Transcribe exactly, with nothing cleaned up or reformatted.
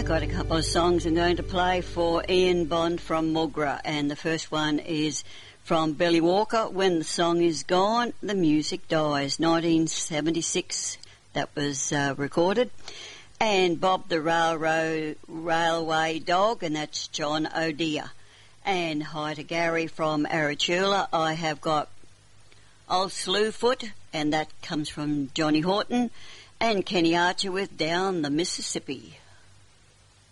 got a couple of songs I'm going to play for Ian Bond from Mogra, and the first one is from Billy Walker, When the Song Is Gone, the Music Dies, nineteen seventy-six, that was uh, recorded. And Bob the Railroad Railway Dog, and that's John O'Dear. And hi to Gary from Arachula. I have got Old Slewfoot, and that comes from Johnny Horton, and Kenny Archer with Down the Mississippi.